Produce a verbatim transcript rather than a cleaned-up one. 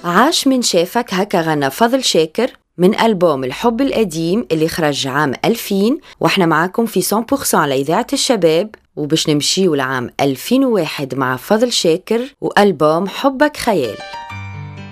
عاش من شافك هكا غنى فضل شاكر من ألبوم الحب القديم اللي خرج عام ألفين، واحنا معاكم في مية بالمية على إذاعة الشباب، وبش نمشيو لعام ألفين وواحد مع فضل شاكر وألبوم حبك خيال.